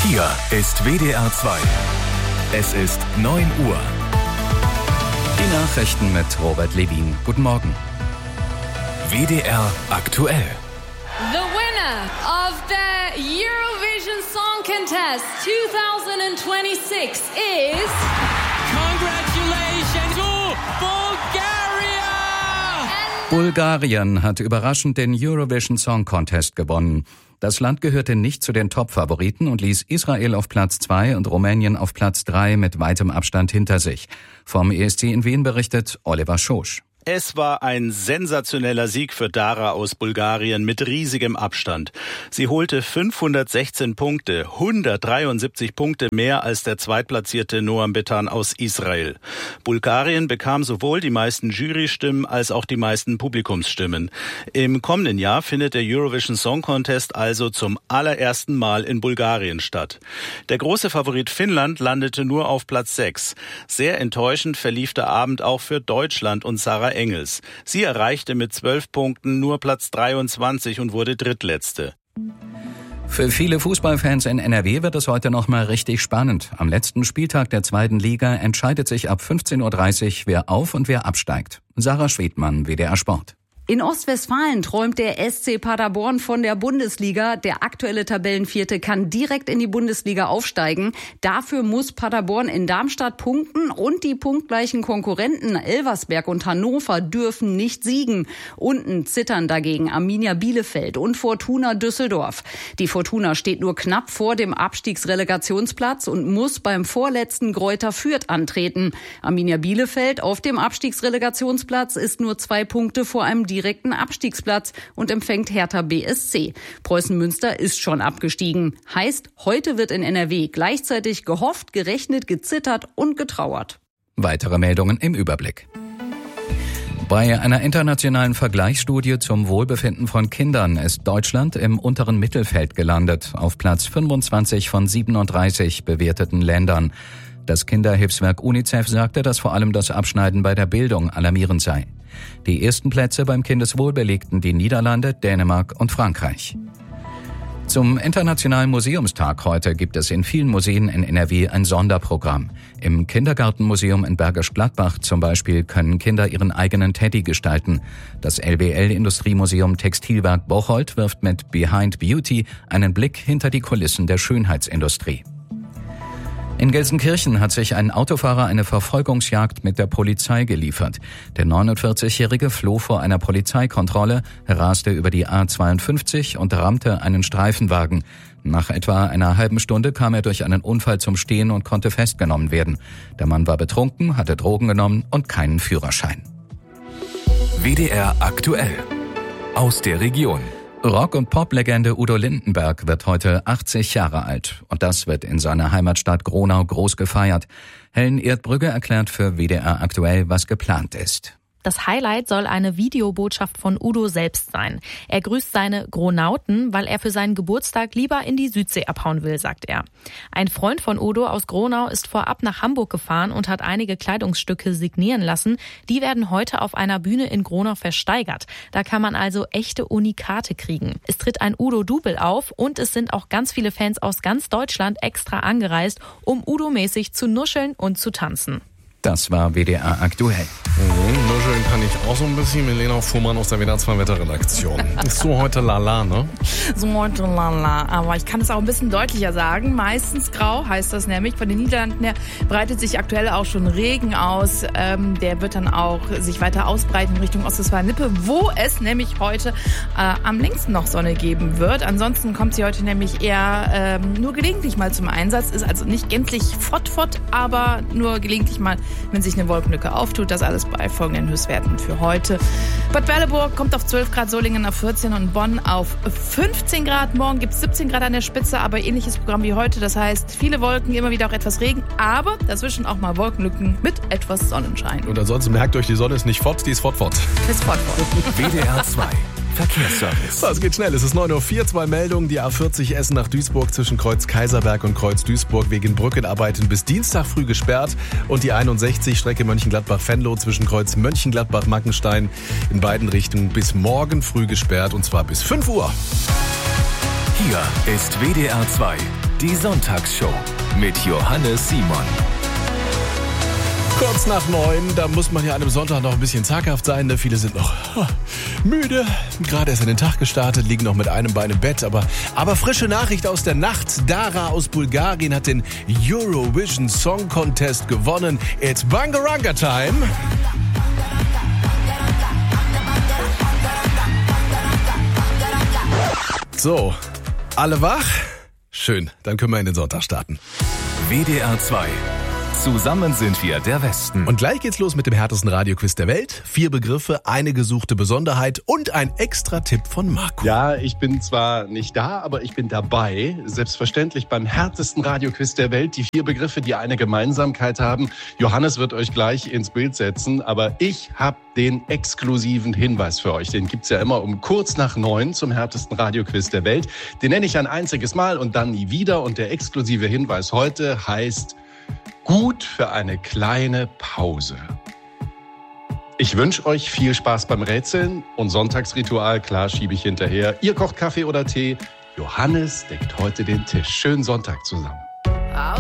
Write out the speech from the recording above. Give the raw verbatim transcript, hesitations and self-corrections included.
Hier ist W D R zwei. Es ist neun Uhr. Die Nachrichten mit Robert Levin. Guten Morgen. W D R aktuell. The winner of the Eurovision Song Contest twenty twenty-six is... Congratulations to Bulgaria! Bulgarien hat überraschend den Eurovision Song Contest gewonnen. Das Land gehörte nicht zu den Top-Favoriten und ließ Israel auf Platz zwei und Rumänien auf Platz drei mit weitem Abstand hinter sich. Vom E S C in Wien berichtet Oliver Schosch. Es war ein sensationeller Sieg für Dara aus Bulgarien mit riesigem Abstand. Sie holte fünfhundertsechzehn Punkte, hundertdreiundsiebzig Punkte mehr als der zweitplatzierte Noam Betan aus Israel. Bulgarien bekam sowohl die meisten Jurystimmen als auch die meisten Publikumsstimmen. Im kommenden Jahr findet der Eurovision Song Contest also zum allerersten Mal in Bulgarien statt. Der große Favorit Finnland landete nur auf Platz sechs. Sehr enttäuschend verlief der Abend auch für Deutschland und Sarah Engels. Sie erreichte mit zwölf Punkten nur Platz dreiundzwanzig und wurde Drittletzte. Für viele Fußballfans in N R W wird es heute noch mal richtig spannend. Am letzten Spieltag der zweiten Liga entscheidet sich ab fünfzehn Uhr dreißig, wer auf- und wer absteigt. Sarah Schwedmann, W D R Sport. In Ostwestfalen träumt der S C Paderborn von der Bundesliga. Der aktuelle Tabellenvierte kann direkt in die Bundesliga aufsteigen. Dafür muss Paderborn in Darmstadt punkten und die punktgleichen Konkurrenten Elversberg und Hannover dürfen nicht siegen. Unten zittern dagegen Arminia Bielefeld und Fortuna Düsseldorf. Die Fortuna steht nur knapp vor dem Abstiegsrelegationsplatz und muss beim vorletzten Greuther Fürth antreten. Arminia Bielefeld auf dem Abstiegsrelegationsplatz ist nur zwei Punkte vor einem direkten Abstiegsplatz und empfängt Hertha B S C. Preußen Münster ist schon abgestiegen. Heißt, heute wird in N R W gleichzeitig gehofft, gerechnet, gezittert und getrauert. Weitere Meldungen im Überblick. Bei einer internationalen Vergleichsstudie zum Wohlbefinden von Kindern ist Deutschland im unteren Mittelfeld gelandet, auf Platz fünfundzwanzig von siebenunddreißig bewerteten Ländern. Das Kinderhilfswerk UNICEF sagte, dass vor allem das Abschneiden bei der Bildung alarmierend sei. Die ersten Plätze beim Kindeswohl belegten die Niederlande, Dänemark und Frankreich. Zum Internationalen Museumstag heute gibt es in vielen Museen in N R W ein Sonderprogramm. Im Kindergartenmuseum in Bergisch Gladbach zum Beispiel können Kinder ihren eigenen Teddy gestalten. Das L B L-Industriemuseum Textilwerk Bocholt wirft mit Behind Beauty einen Blick hinter die Kulissen der Schönheitsindustrie. In Gelsenkirchen hat sich ein Autofahrer eine Verfolgungsjagd mit der Polizei geliefert. Der neunundvierzigjährige floh vor einer Polizeikontrolle, raste über die A zweiundfünfzig und rammte einen Streifenwagen. Nach etwa einer halben Stunde kam er durch einen Unfall zum Stehen und konnte festgenommen werden. Der Mann war betrunken, hatte Drogen genommen und keinen Führerschein. W D R aktuell. Aus der Region. Rock- und Pop-Legende Udo Lindenberg wird heute achtzig Jahre alt. Und das wird in seiner Heimatstadt Gronau groß gefeiert. Helen Erdbrügge erklärt für W D R aktuell, was geplant ist. Das Highlight soll eine Videobotschaft von Udo selbst sein. Er grüßt seine Gronauten, weil er für seinen Geburtstag lieber in die Südsee abhauen will, sagt er. Ein Freund von Udo aus Gronau ist vorab nach Hamburg gefahren und hat einige Kleidungsstücke signieren lassen. Die werden heute auf einer Bühne in Gronau versteigert. Da kann man also echte Unikate kriegen. Es tritt ein Udo-Double auf und es sind auch ganz viele Fans aus ganz Deutschland extra angereist, um Udo-mäßig zu nuscheln und zu tanzen. Das war W D R aktuell. Mhm, nuscheln kann ich auch so ein bisschen mit Lena Fuhrmann aus der W D R zwei Wetterredaktion. Ist so heute lala, ne? So heute lala, aber ich kann es auch ein bisschen deutlicher sagen. Meistens grau heißt das nämlich. Von den Niederlanden her breitet sich aktuell auch schon Regen aus. Ähm, der wird dann auch sich weiter ausbreiten in Richtung Ostwestfalen-Lippe, wo es nämlich heute äh, am längsten noch Sonne geben wird. Ansonsten kommt sie heute nämlich eher ähm, nur gelegentlich mal zum Einsatz. Ist also nicht gänzlich fort-fort, aber nur gelegentlich mal, wenn sich eine Wolkenlücke auftut. Das alles bei folgenden Höchstwerten für heute. Bad Berleburg kommt auf zwölf Grad, Solingen auf vierzehn und Bonn auf fünfzehn Grad. Morgen gibt es siebzehn Grad an der Spitze, aber ähnliches Programm wie heute. Das heißt, viele Wolken, immer wieder auch etwas Regen, aber dazwischen auch mal Wolkenlücken mit etwas Sonnenschein. Und ansonsten merkt euch, die Sonne ist nicht fort, die ist fort, fort. Ist fort, fort. W D R zwei. Verkehrsservice. Das geht schnell. Es ist neun Uhr vier, zwei Meldungen. Die A vierzig Essen nach Duisburg zwischen Kreuz Kaiserberg und Kreuz Duisburg wegen Brückenarbeiten bis Dienstag früh gesperrt. Und die einundsechzig Strecke Mönchengladbach-Venlo zwischen Kreuz Mönchengladbach-Mackenstein in beiden Richtungen bis morgen früh gesperrt und zwar bis fünf Uhr. Hier ist W D R zwei. Die Sonntagsshow mit Johannes Simon. Kurz nach neun, da muss man ja an einem Sonntag noch ein bisschen zaghaft sein. Ne? Viele sind noch oh, müde, gerade erst in den Tag gestartet, liegen noch mit einem Bein im Bett. Aber, aber frische Nachricht aus der Nacht. Dara aus Bulgarien hat den Eurovision Song Contest gewonnen. It's Bangaranga Time. So, alle wach? Schön, dann können wir in den Sonntag starten. W D R zwei. Zusammen sind wir der Westen. Und gleich geht's los mit dem härtesten Radioquiz der Welt. Vier Begriffe, eine gesuchte Besonderheit und ein extra Tipp von Marco. Ja, ich bin zwar nicht da, aber ich bin dabei. Selbstverständlich beim härtesten Radioquiz der Welt. Die vier Begriffe, die eine Gemeinsamkeit haben. Johannes wird euch gleich ins Bild setzen, aber ich habe den exklusiven Hinweis für euch. Den gibt's ja immer um kurz nach neun zum härtesten Radioquiz der Welt. Den nenne ich ein einziges Mal und dann nie wieder. Und der exklusive Hinweis heute heißt: Gut für eine kleine Pause. Ich wünsche euch viel Spaß beim Rätseln und Sonntagsritual, klar, schiebe ich hinterher. Ihr kocht Kaffee oder Tee. Johannes deckt heute den Tisch. Schönen Sonntag zusammen.